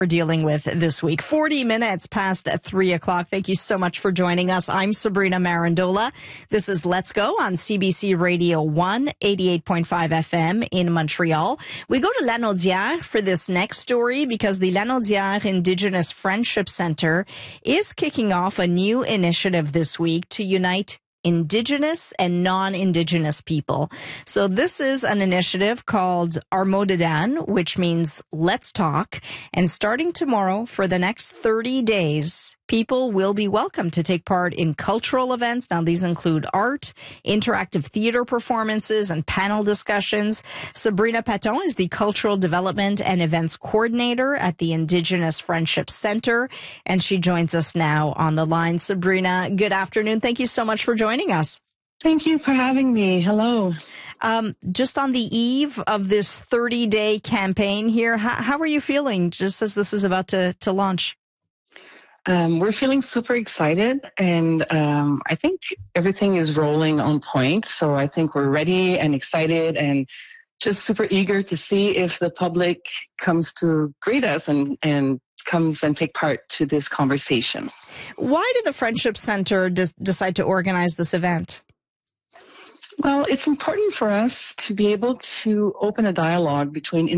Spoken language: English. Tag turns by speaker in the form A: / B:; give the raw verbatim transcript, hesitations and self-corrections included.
A: we're dealing with this week. forty minutes past three o'clock. Thank you so much for joining us. I'm Sabrina Marandola. This is Let's Go on C B C Radio one, eighty-eight point five F M in Montreal. We go to Lanaudière for this next story because the Lanaudière Indigenous Friendship Center is kicking off a new initiative this week to unite Indigenous and non-Indigenous people. So this is an initiative called Armodadan, which means let's talk. And starting tomorrow for the next thirty days, people will be welcome to take part in cultural events. Now, these include art, interactive theater performances, and panel discussions. Sabrina Paton is the Cultural Development and Events Coordinator at the Indigenous Friendship Center, and she joins us now on the line. Sabrina, good afternoon. Thank you so much for joining us.
B: Thank you for having me. Hello.
A: Um, just on the eve of this thirty-day campaign here, how, how are you feeling just as this is about to, to launch?
B: Um, we're feeling super excited, and um, I think everything is rolling on point. So I think we're ready and excited and just super eager to see if the public comes to greet us and, and comes and take part to this conversation.
A: Why did the Friendship Center des- decide to organize this event?
B: Well, it's important for us to be able to open a dialogue between